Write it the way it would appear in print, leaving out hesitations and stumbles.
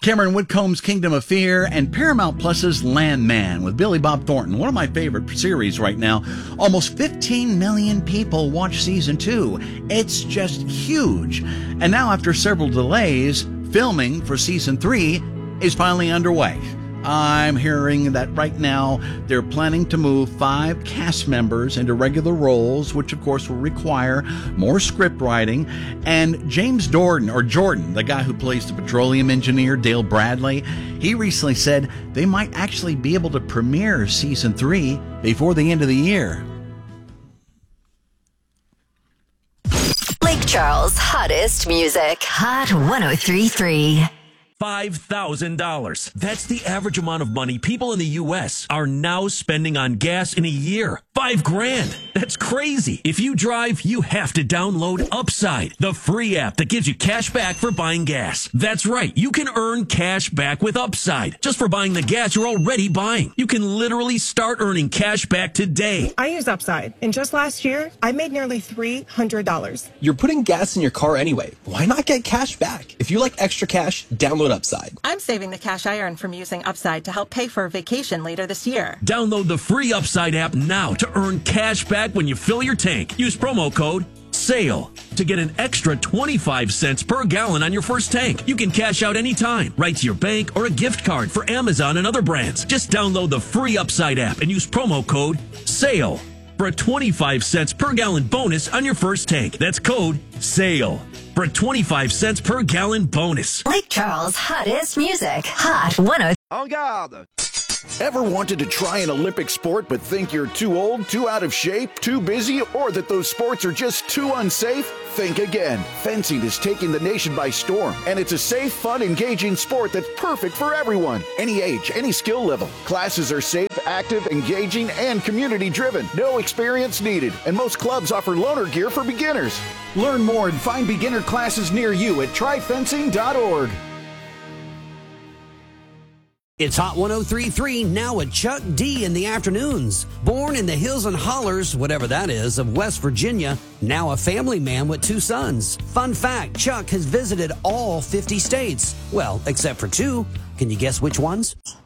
Cameron Whitcomb's Kingdom of Fear, and Paramount Plus's Landman with Billy Bob Thornton, one of my favorite series right now. Almost 15 million people watch season 2. It's just huge. And now, after several delays, filming for season 3 is finally underway. I'm hearing that right now they're planning to move 5 cast members into regular roles, which of course will require more script writing. And James Jordan, the guy who plays the petroleum engineer Dale Bradley, he recently said they might actually be able to premiere season 3 before the end of the year. Lake Charles' hottest music. Hot 103.3. $5,000. That's the average amount of money people in the U.S. are now spending on gas in a year. $5,000. That's crazy. If you drive, you have to download Upside, the free app that gives you cash back for buying gas. That's right. You can earn cash back with Upside just for buying the gas you're already buying. You can literally start earning cash back today. I use Upside, and just last year, I made nearly $300. You're putting gas in your car anyway. Why not get cash back? If you like extra cash, download Upside. I'm saving the cash I earn from using Upside to help pay for a vacation later this year. Download the free Upside app now to earn cash back when you fill your tank. Use promo code SALE to get an extra 25 cents per gallon on your first tank. You can cash out anytime, right to your bank or a gift card for Amazon and other brands. Just download the free Upside app and use promo code SALE for a 25 cents per gallon bonus on your first tank. That's code SALE for a 25 cents per gallon bonus. Lake Charles' hottest music. Hot 103. En garde! Ever wanted to try an Olympic sport but think you're too old, too out of shape, too busy, or that those sports are just too unsafe? Think again. Fencing is taking the nation by storm, and it's a safe, fun, engaging sport that's perfect for everyone. Any age, any skill level. Classes are safe, active, engaging, and community-driven. No experience needed, and most clubs offer loaner gear for beginners. Learn more and find beginner classes near you at tryfencing.org. It's Hot 103.3, now at Chuck D in the afternoons. Born in the hills and hollers, whatever that is, of West Virginia, now a family man with 2 sons. Fun fact, Chuck has visited all 50 states. Well, except for 2. Can you guess which ones?